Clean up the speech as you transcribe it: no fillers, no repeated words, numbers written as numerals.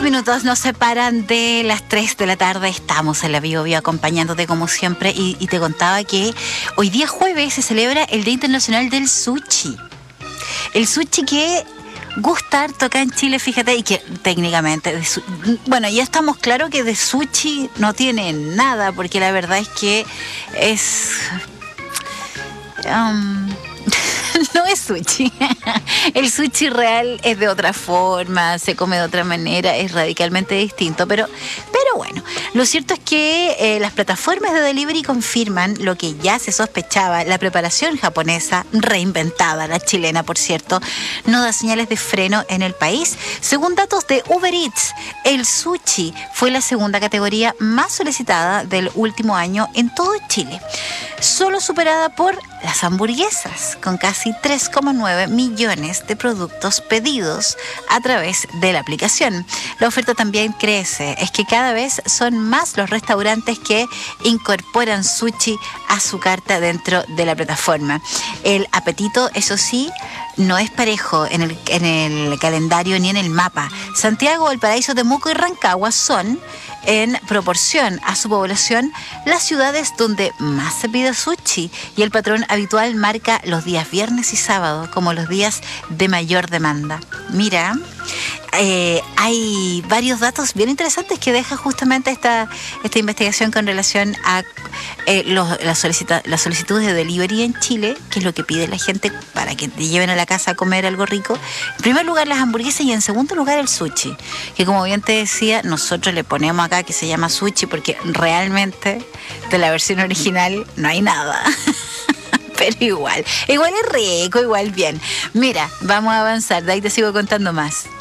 minutos nos separan de las 3 de la tarde. Estamos en la Bio Bio acompañándote como siempre y te contaba que hoy día jueves se celebra el Día Internacional del Sushi. El sushi que gusta harto acá en Chile, fíjate, y que técnicamente, bueno, ya estamos claros que de sushi no tiene nada, porque la verdad es que es... no es sushi. El sushi real es de otra forma, se come de otra manera, es radicalmente distinto, pero bueno, lo cierto es que las plataformas de delivery confirman lo que ya se sospechaba: la preparación japonesa, reinventada, la chilena por cierto, no da señales de freno en el país. Según datos de Uber Eats, el sushi fue la segunda categoría más solicitada del último año en todo Chile, solo superada por las hamburguesas, con casi 3,9 millones de productos pedidos a través de la aplicación. La oferta también crece, es que cada vez son más los restaurantes que incorporan sushi a su carta dentro de la plataforma. El apetito, eso sí, no es parejo en el calendario ni en el mapa. Santiago, Valparaíso, Temuco y Rancagua son, en proporción a su población, las ciudades donde más se pide sushi, y el patrón habitual marca los días viernes y sábados como los días de mayor demanda. Mira, hay varios datos bien interesantes que deja justamente esta investigación con relación a las solicitudes de delivery en Chile, que es lo que pide la gente para que te lleven a la casa a comer algo rico. En primer lugar, las hamburguesas, y en segundo lugar, el sushi, que como bien te decía, nosotros le ponemos acá que se llama sushi porque realmente de la versión original no hay nada. Pero igual es rico, igual bien. Mira, vamos a avanzar, de ahí te sigo contando más.